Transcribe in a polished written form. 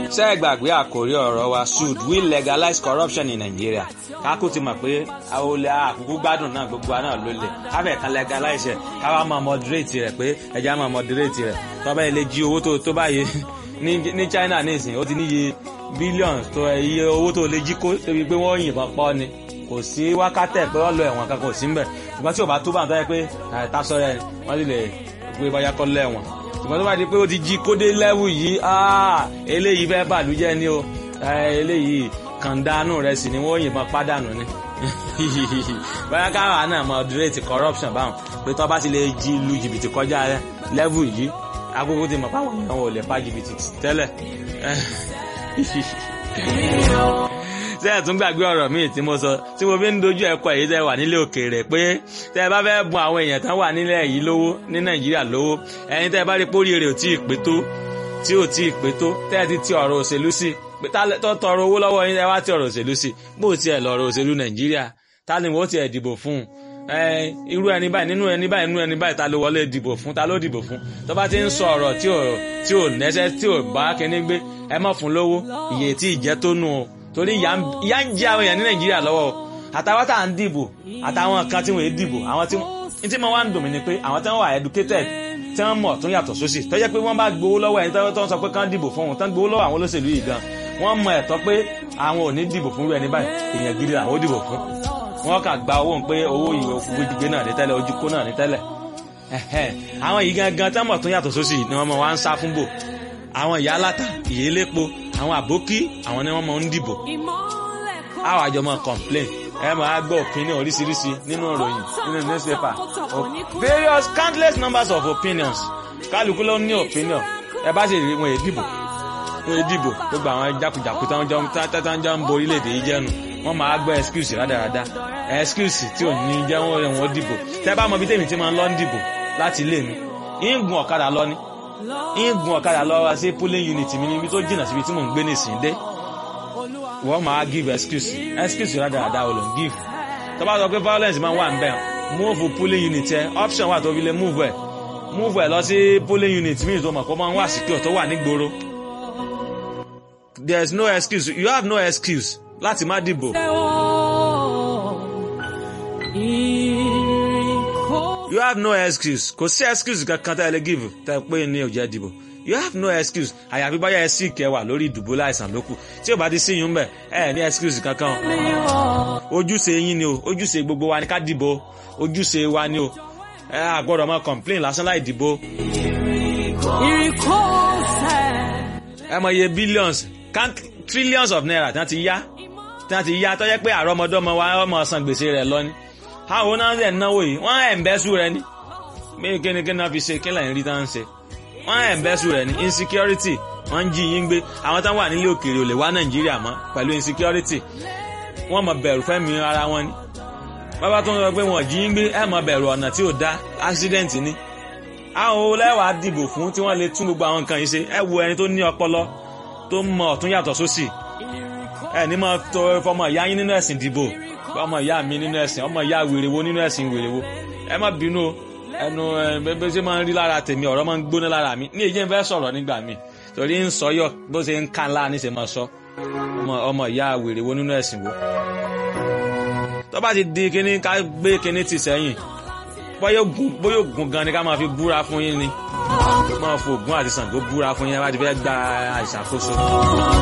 ṣé ẹ gbàgbé àkórí ọ̀rọ̀ wa should we legalize corruption in Nigeria? kákó ti mọ̀ pé olè àkókò gbádùn náà gbogbo wa náà ló lè káfẹ́ kan legalize ẹ̀ káwá máa moderate rẹ̀ pé ẹja máa moderate rẹ̀ tọ́ba ilé jí owó tó báyìí ní China nísìnyí ó ti níye billions tó iye owó tó lè jí kó débi pé wọ́n yìnbọn pọ́ ni kò sí wákàtẹ́ pé wọ́n lọ ẹ̀wọ̀n kan kò sí mbẹ̀ ṣùgbọ́n tí ò bá tó bá ń tọ́ yẹ pé tasọ́rẹ́ wọ́n sì lè gbé báyà kọ́ lẹ́wọ̀n ṣùgbọ́n tó bá di pé ó ti jí kódé lẹ́wù yìí eléyìí fẹ́ bàlújẹ́ ni o eléyìí kàndánù rẹ̀ sì ni wọ́n yìnbọn pádànù ni báyà káwa náà moderate corruption báwọn pé tó bá ti lè jí lu jìbìtì kọjá lẹ́wù yìí agogo ti mọ̀ páwọn èèyàn ò lè pa jìbìtì tẹ́lẹ̀ ṣé ẹ tún gbàgbé ọ̀rọ̀ míì tí mo sọ tí mo fi ń dojú ẹ̀kọ́ èyí tẹ́ wà nílé òkèèrè pé tẹ́ ẹ bá fẹ́ bùn àwọn èèyàn tán wà nílẹ̀ yìí lówó ní Nàìjíríà lówó ẹ̀yin tẹ́ ẹ bá rí pórí rẹ̀ ò tí ì pé tó tẹ́ ẹ ti ọ̀rọ̀ òṣèlú sí pé tó tọrọ owó lọ́wọ́ yín tẹ́ wá ti ọ̀rọ̀ òṣèlú sí bó ti ẹ̀ lọ́rọ̀ òṣèlú Nàìjíríà ta ni wọ́n ti ẹ̀ dìbò fún irú ẹni báyìí nínú ẹni báyìí ta ló wọlé dìbò fún ta ló dìbò fún tó bá ti ń sọ ọ̀rọ̀ tí ò nẹ́sẹ̀ tí ò bá kíní gbé ẹ má fún lówó iye tí ìjẹ́ tó nù o torí ìyà ń jẹ àwọn èèyàn ní Nàìjíríà lọ́wọ́ àtàwọn tá à ń dìbò àtàwọn kan tí wọ́n dìbò àwọn tí mo wá ń dùn mí ni pé àwọn tí wọ́n wà educated tí wọ́n mọ̀ tún yàtọ̀ sósì tó jẹ́ pé wọ́n bá gbowó lọ́wọ́ ẹni tó ń sọ pé kán dìbò fún wọn tán gbowó lọ́wọ́ àwọn olóṣèlú yìí gan wọ́n mọ̀ ẹ̀tọ́ pé àwọn ò ní dìbò fún ẹni báyìí èèyàn gidi làwọn ó dìbò fún wọ́n kà gba owó pé owó ìwé gbígbé náà ní tẹ́lẹ̀ ojúkó náà ní tẹ́lẹ̀ àwọn yìí gangan tí wọ́n mọ̀ tún yàtọ̀ sósì ni wọ́n mọ̀ wá ń sá fún bò àwọn ìyá aláta ìyá elépo àwọn àbókí àwọn ni wọ́n mọ̀ ń dìbò àwọn àjọ máa complain ẹ máa gbọ́ opinion oríṣiríṣi nínú ìròyìn nínú newspaper various countless numbers of opinions kálukú ló ní opinion ẹ bá sì rí wọn èdìbò gbogbo àwọn jákujàku tán jọ ń bo orílẹ̀-èdè yìí jẹ́nu wọ́n máa gbọ́ excuse rádaràda excuse tí ò ní jẹ́ wọ́n dìbò tẹ́ bá mọ bí tèmi tí máa ń lọ ń dìbò láti ilé mi ń gun ọ̀kadà lọ ni ń gun ọ̀kadà lọ wá sí polling unit mi níbi tó jìnnà síbi tí mò ń gbé nísìnyí dé wọ́n máa give excuse rádaràda ò ló ń give tó bá sọ pé violence máa ń wà ń bẹ̀ move polling unit ẹ option wà tó fi lè move ẹ lọ sí polling unit mi tó mọ̀ kó máa ń wà secure tó wà nígboro there is no excuse you have no excuse láti má dìbò. You have no excuse kò sí excuse kankan tá ẹ lè give tá ẹ pé ní ó jẹ́ dìbò you have no excuse àyàfi báyà ẹ sì kẹwàá lórí ìdìbò láìsàn lókù tí ò bá ti sí yín bẹ ẹ ní excuse kankan ojúṣe yín ni o ojúṣe gbogbo wa ni ká dìbò ojúṣe wa ni o ẹ àgbọ́dọ̀ máa complain lásán láì dìbò. ẹ mọ iye billions trillions of naira tí wọ́n ti yá tó jẹ́ pé àrọ́mọdọ́mọ wa ọmọ san gbèsè rẹ̀ lọ ni àwọn náà ń náwó yìí wọ́n ẹ̀ǹbẹ́sù rẹ̀ ni mí kíni náà fi ṣe kí lẹ́yìn rí tán ń ṣe wọ́n ẹ̀ǹbẹ́sù rẹ̀ ni insecurity wọ́n ń jí yín gbé àwọn táwọn wà nílé òkèèrè ò lè wá Nàìjíríà mọ́ pẹ̀lú insecurity wọ́n mọ̀ bẹ̀rù fẹ́mi ara wọn ni bàbá tó ń sọ pé wọ́n jí yín gbé ẹ̀ mọ̀ bẹ̀rù ọ̀nà tí ò dá accident ni àwọn olẹ́wàá dìbò fún tí wọ́n lè tún gbogbo àwọn nǹkan yìí ṣe ẹ wo ẹni tó ní ọpọlọ tó mọ ọ̀tún yàtọ̀ sósì ẹ ní máa tó fọmọ ìyá yín nínú ẹ̀sìn dìbò ọmọ ìyá mi nínú ẹ̀sìn ọmọ ìyá wèrèwo nínú ẹ̀sìn wèrèwo ẹ má bínú ẹnu bẹ́ẹ̀ ṣe máa ń rí lára tèmi ọ̀rọ̀ máa ń gbóná lára mi ní èyí ń fẹ́ sọ̀rọ̀ nígbà mi torí ń sọ yọ bó ṣe ń ká ńlá ní ṣe máa sọ ọmọ ìyá wèrèwo nínú ẹ̀sìn wo tó bá ti di kíní ká gbé kíní tì sẹ́yìn bóyá ògùn gan ni ká máa fi búra fún yín ni máa fò ògùn àti Ṣàngó búra fún yín bá ti fẹ́ gba àìsàkóso.